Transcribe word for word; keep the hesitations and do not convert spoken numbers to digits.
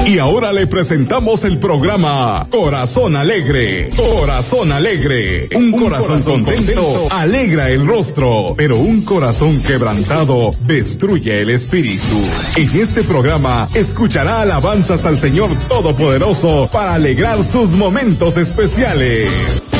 Y ahora le presentamos el programa Corazón Alegre. Corazón Alegre. Un, un corazón, corazón contento, contento alegra el rostro, pero un corazón quebrantado destruye el espíritu. En este programa escuchará alabanzas al Señor Todopoderoso para alegrar sus momentos especiales.